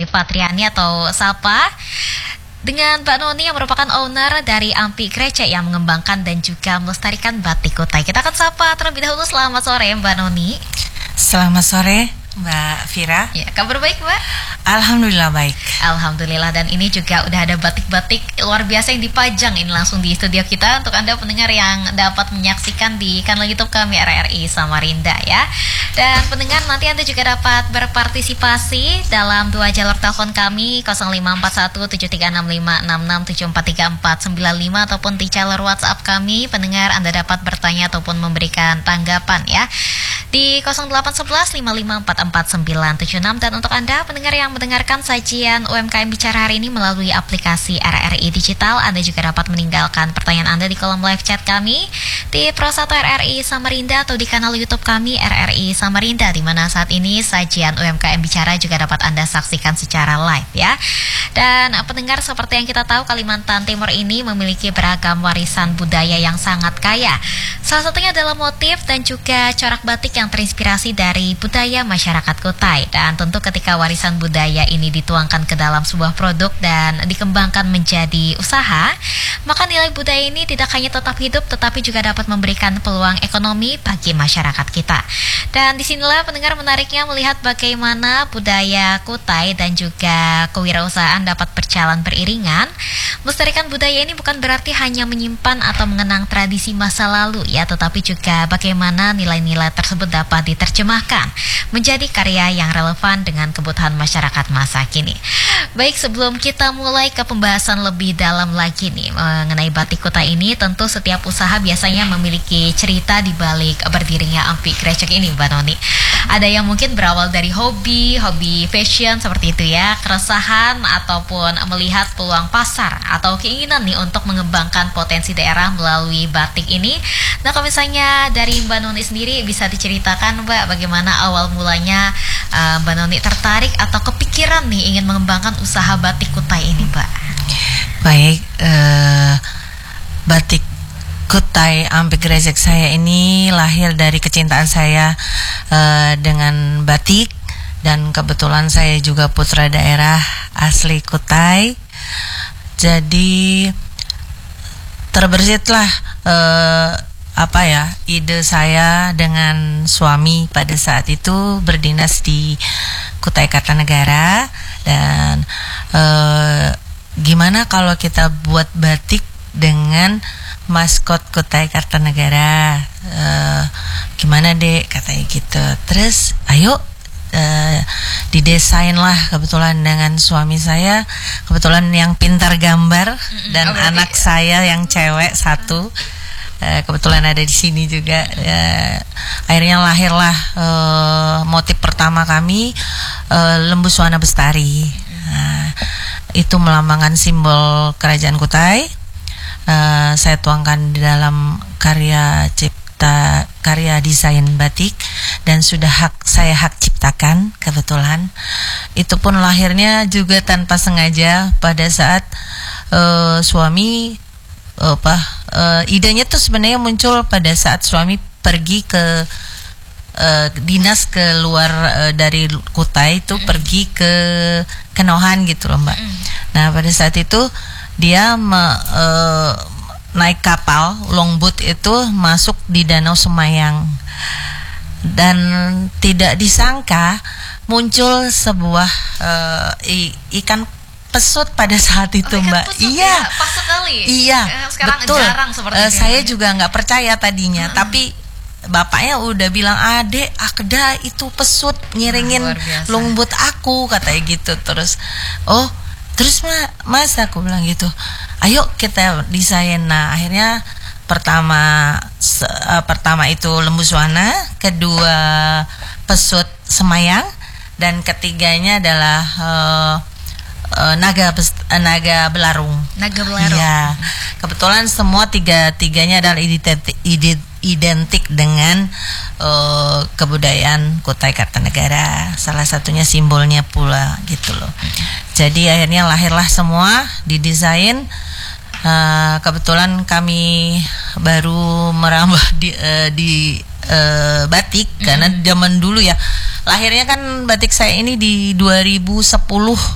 Patriani atau Sapa dengan Mbak Noni yang merupakan owner dari Ampi Krecek yang mengembangkan dan juga melestarikan batik Kutai. Kita akan sapa terlebih dahulu. Selamat sore Mbak Noni. Selamat sore Mbak Fira. Ya, kabar baik Mbak? Alhamdulillah baik. Alhamdulillah, dan ini juga udah ada batik-batik luar biasa yang dipajang ini langsung di studio kita untuk Anda pendengar yang dapat menyaksikan di kanal YouTube kami RRI Samarinda ya. Dan pendengar, nanti Anda juga dapat berpartisipasi dalam dua jalur telepon kami 0541736566743495 ataupun di jalur WhatsApp kami. Pendengar, Anda dapat bertanya ataupun memberikan tanggapan ya di 081155449976. Dan untuk Anda pendengar yang mendengarkan sajian UMKM Bicara hari ini melalui aplikasi RRI Digital, Anda juga dapat meninggalkan pertanyaan Anda di kolom live chat kami di Pro1 RRI Samarinda atau di kanal YouTube kami RRI Samarinda, di mana saat ini sajian UMKM Bicara juga dapat Anda saksikan secara live ya. Dan pendengar, seperti yang kita tahu, Kalimantan Timur ini memiliki beragam warisan budaya yang sangat kaya. Salah satunya adalah motif dan juga corak batik yang terinspirasi dari budaya masyarakat Kutai. Dan tentu ketika warisan budaya ini dituangkan ke dalam sebuah produk dan dikembangkan menjadi usaha, maka nilai budaya ini tidak hanya tetap hidup tetapi juga dapat memberikan peluang ekonomi bagi masyarakat kita. Dan disinilah pendengar menariknya melihat bagaimana budaya Kutai dan juga kewirausahaan dapat berjalan beriringan. Melestarikan budaya ini bukan berarti hanya menyimpan atau mengenang tradisi masa lalu ya, tetapi juga bagaimana nilai-nilai tersebut dapat diterjemahkan menjadi karya yang relevan dengan kebutuhan masyarakat masa kini. Baik, sebelum kita mulai ke pembahasan lebih dalam lagi nih mengenai batik Kutai ini, tentu setiap usaha biasanya memiliki cerita di balik berdirinya Ampi Krecek ini, Mbak Noni. Ada yang mungkin berawal dari hobi fashion seperti itu ya, keresahan ataupun melihat peluang pasar atau keinginan nih untuk mengembangkan potensi daerah melalui batik ini. Nah, kalau misalnya dari Mbak Noni sendiri bisa diceritakan Mbak, bagaimana awal mulanya Mbak Noni tertarik atau kepikiran nih ingin mengembangkan usaha batik Kutai ini, Mbak? Baik, batik Kutai Ampi Krecek saya ini lahir dari kecintaan saya dengan batik, dan kebetulan saya juga putra daerah asli Kutai. Jadi terbersihlah ide saya dengan suami pada saat itu berdinas di Kutai Kartanegara. Dan gimana kalau kita buat batik dengan maskot Kutai Kartanegara, gimana dek, katanya gitu. Terus ayo didesain lah, kebetulan dengan suami saya kebetulan yang pintar gambar, dan anak saya yang cewek satu kebetulan ada di sini juga. Akhirnya lahirlah motif pertama kami, lembu suwana bestari. Itu melambangkan simbol kerajaan Kutai. Saya tuangkan di dalam karya desain batik, dan sudah saya hak ciptakan kebetulan. Itu pun lahirnya juga tanpa sengaja pada saat suami idenya tuh sebenarnya muncul pada saat suami pergi ke dinas ke luar dari Kutai, itu pergi ke Kenohan gitu loh Mbak. Nah, pada saat itu dia naik kapal longboat itu masuk di Danau Semayang, dan tidak disangka muncul sebuah ikan pesut pada saat itu Mbak. Iya, pas sekali. Iya, sekarang betul. Jarang seperti itu. Saya juga nggak percaya tadinya, tapi bapaknya udah bilang, adek akda itu pesut ngiringin longboat aku, katanya gitu. Terus terus mas aku bilang gitu, ayo kita desain. Nah, akhirnya pertama itu lembu suwana, kedua pesut semayang, dan ketiganya adalah naga belarung. Naga belarung. Iya. Kebetulan semua tiganya adalah identik dengan kebudayaan Kutai Kartanegara. Salah satunya simbolnya pula gitu loh. Jadi akhirnya lahirlah semua didesain. Kebetulan kami baru merambah di batik karena zaman dulu ya. Lahirnya kan batik saya ini di 2010